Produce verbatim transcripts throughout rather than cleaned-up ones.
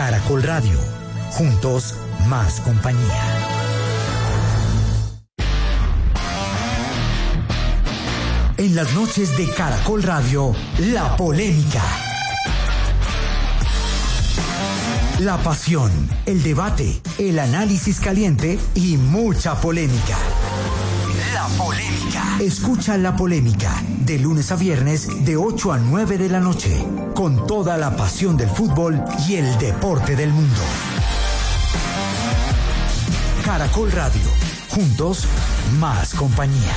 Caracol Radio. Juntos, más compañía. En las noches de Caracol Radio, la polémica. La pasión, el debate, el análisis caliente y mucha polémica. La polémica. Escucha La Polémica de lunes a viernes de ocho a nueve de la noche, con toda la pasión del fútbol y el deporte del mundo. Caracol Radio. Juntos, más compañía.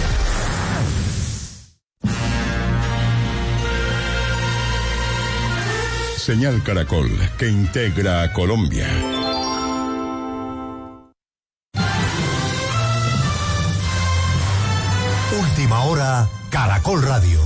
Señal Caracol, que integra a Colombia. Última hora, Caracol Radio.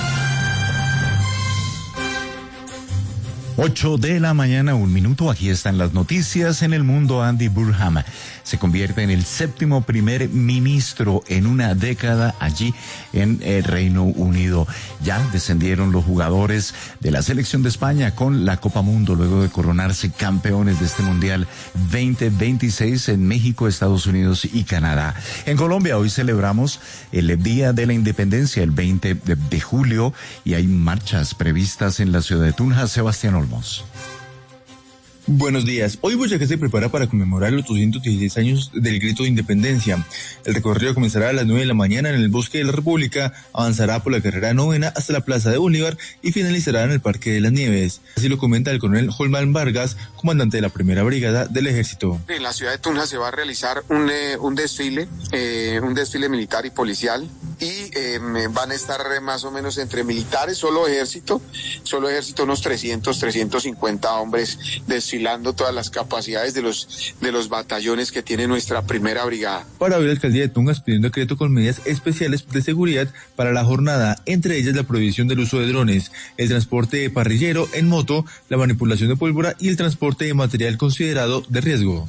Ocho de la mañana, un minuto. Aquí están las noticias en el mundo. Andy Burnham se convierte en el séptimo primer ministro en una década allí en el Reino Unido. Ya descendieron los jugadores de la selección de España con la Copa Mundo luego de coronarse campeones de este Mundial veinte veintiséis en México, Estados Unidos y Canadá. En Colombia hoy celebramos el Día de la Independencia, el veinte de julio, y hay marchas previstas en la ciudad de Tunja. Sebastián Olmos. Buenos días. Hoy Boyacá se prepara para conmemorar los doscientos dieciséis años del Grito de Independencia. El recorrido comenzará a las nueve de la mañana en el Bosque de la República, avanzará por la carrera novena hasta la Plaza de Bolívar y finalizará en el Parque de las Nieves. Así lo comenta el coronel Holman Vargas, comandante de la Primera Brigada del Ejército. En la ciudad de Tunja se va a realizar un, eh, un desfile, eh, un desfile militar y policial, y eh, van a estar más o menos entre militares, solo ejército, solo ejército, unos trescientos, trescientos cincuenta hombres desfilando todas las capacidades de los de los batallones que tiene nuestra Primera Brigada. Para hoy la alcaldía de Tunja pidió un decreto con medidas especiales de seguridad para la jornada, entre ellas la prohibición del uso de drones, el transporte de parrillero en moto, la manipulación de pólvora y el transporte de material considerado de riesgo.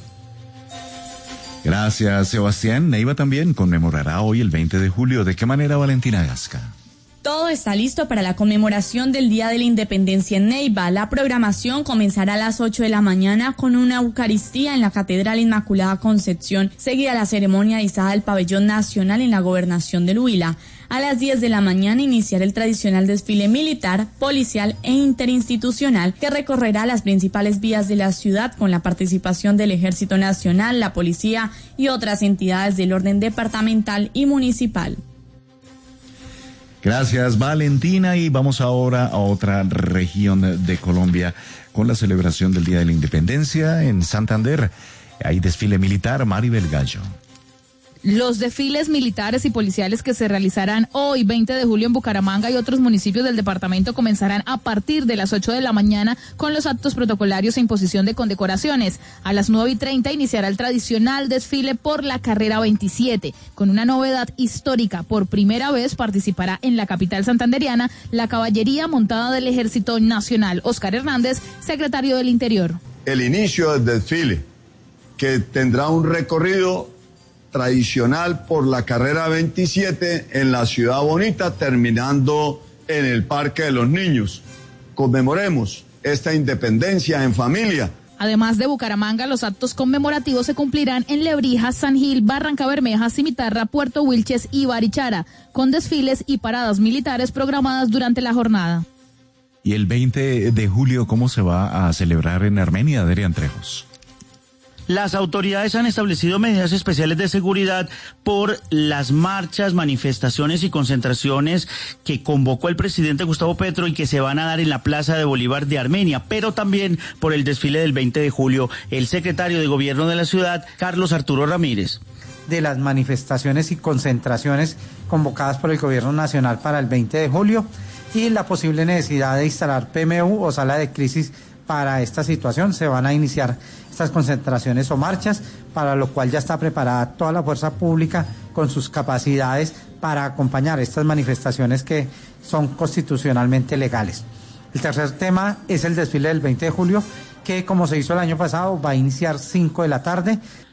Gracias, Sebastián. Neiva también conmemorará hoy el veinte de julio. ¿De qué manera, Valentina Gasca? Todo está listo para la conmemoración del Día de la Independencia en Neiva. La programación comenzará a las ocho de la mañana con una Eucaristía en la Catedral Inmaculada Concepción, seguida la ceremonia de izada del Pabellón Nacional en la Gobernación del Huila. A las diez de la mañana iniciará el tradicional desfile militar, policial e interinstitucional que recorrerá las principales vías de la ciudad con la participación del Ejército Nacional, la Policía y otras entidades del orden departamental y municipal. Gracias, Valentina, y vamos ahora a otra región de Colombia con la celebración del Día de la Independencia en Santander. Hay desfile militar. Maribel Gallo. Los desfiles militares y policiales que se realizarán hoy, veinte de julio, en Bucaramanga y otros municipios del departamento comenzarán a partir de las ocho de la mañana con los actos protocolarios e imposición de condecoraciones. A las nueve y treinta iniciará el tradicional desfile por la carrera veintisiete. Con una novedad histórica, por primera vez participará en la capital santanderiana la caballería montada del Ejército Nacional. Oscar Hernández, secretario del Interior. El inicio del desfile, que tendrá un recorrido tradicional por la carrera veintisiete en la Ciudad Bonita, terminando en el Parque de los Niños. Conmemoremos esta independencia en familia. Además de Bucaramanga, los actos conmemorativos se cumplirán en Lebrija, San Gil, Barranca Bermeja, Cimitarra, Puerto Wilches y Barichara, con desfiles y paradas militares programadas durante la jornada. Y el veinte de julio, ¿cómo se va a celebrar en Armenia, Adrián Trejos? Las autoridades han establecido medidas especiales de seguridad por las marchas, manifestaciones y concentraciones que convocó el presidente Gustavo Petro y que se van a dar en la Plaza de Bolívar de Armenia, pero también por el desfile del veinte de julio. El secretario de Gobierno de la ciudad, Carlos Arturo Ramírez. De las manifestaciones y concentraciones convocadas por el Gobierno Nacional para el veinte de julio y la posible necesidad de instalar P M U o sala de crisis para esta situación. Se van a iniciar estas concentraciones o marchas, para lo cual ya está preparada toda la fuerza pública con sus capacidades para acompañar estas manifestaciones que son constitucionalmente legales. El tercer tema es el desfile del veinte de julio, que como se hizo el año pasado va a iniciar cinco de la tarde.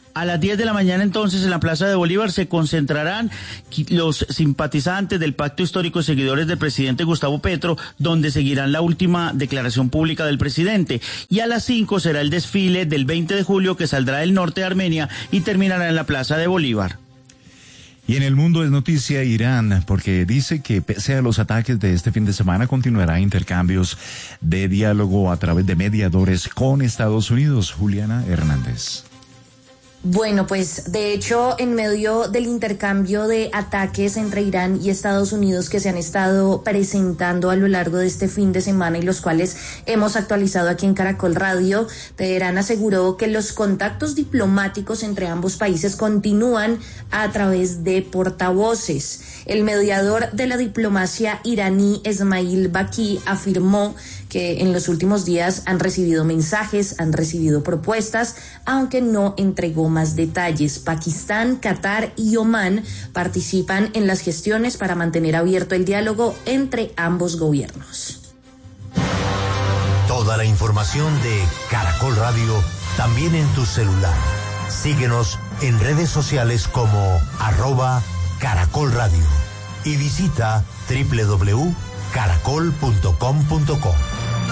A las diez de la mañana entonces en la Plaza de Bolívar se concentrarán los simpatizantes del Pacto Histórico y seguidores del presidente Gustavo Petro, donde seguirán la última declaración pública del presidente. Y a las cinco será el desfile del veinte de julio que saldrá del norte de Armenia y terminará en la Plaza de Bolívar. Y en el mundo es noticia Irán, porque dice que pese a los ataques de este fin de semana continuará intercambios de diálogo a través de mediadores con Estados Unidos. Juliana Hernández. Bueno, pues de hecho, en medio del intercambio de ataques entre Irán y Estados Unidos que se han estado presentando a lo largo de este fin de semana y los cuales hemos actualizado aquí en Caracol Radio, Teherán aseguró que los contactos diplomáticos entre ambos países continúan a través de portavoces. El mediador de la diplomacia iraní, Esmail Baqi, afirmó que en los últimos días han recibido mensajes, han recibido propuestas, aunque no entregó más detalles. Pakistán, Qatar y Omán participan en las gestiones para mantener abierto el diálogo entre ambos gobiernos. Toda la información de Caracol Radio también en tu celular. Síguenos en redes sociales como arroba Caracol Radio y visita doble u doble u doble u punto caracol punto com punto co.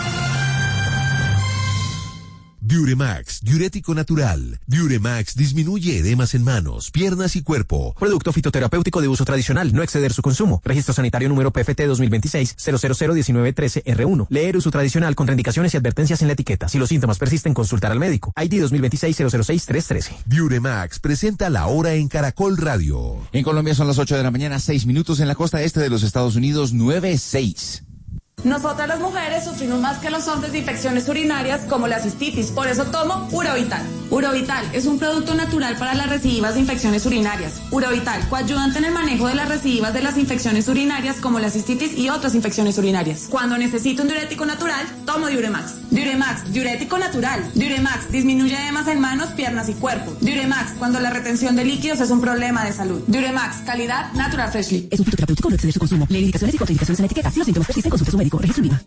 Diuremax, diurético natural. Diuremax disminuye edemas en manos, piernas y cuerpo. Producto fitoterapéutico de uso tradicional, no exceder su consumo. Registro sanitario número P F T dos mil veintiséis cero cero cero diecinueve trece R uno. Leer uso tradicional, contraindicaciones y advertencias en la etiqueta. Si los síntomas persisten, consultar al médico. I D dos mil veintiséis cero cero seis tres trece. Diuremax presenta la hora en Caracol Radio. En Colombia son las ocho de la mañana, seis minutos. En la costa este de los Estados Unidos, nueve seis. Nosotras las mujeres sufrimos más que los hombres de infecciones urinarias como la cistitis, por eso tomo Urovital. Urovital es un producto natural para las recidivas de infecciones urinarias. Urovital, coayudante en el manejo de las recidivas de las infecciones urinarias como la cistitis y otras infecciones urinarias. Cuando necesito un diurético natural, tomo Diuremax. Diuremax, diurético natural. Diuremax, disminuye edemas en manos, piernas y cuerpo. Diuremax, cuando la retención de líquidos es un problema de salud. Diuremax, calidad Natural Freshly. Es un fitoterapéutico, no exceder su consumo. Lee indicaciones y contraindicaciones en la etiqueta. Si los síntomas persisten, consulte a su médico. Registro Viva.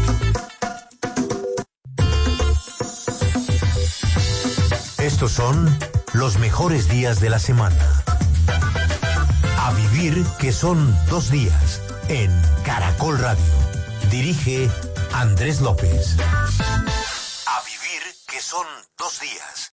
Estos son los mejores días de la semana. A vivir que son dos días en Caracol Radio. Dirige Andrés López. A vivir que son dos días.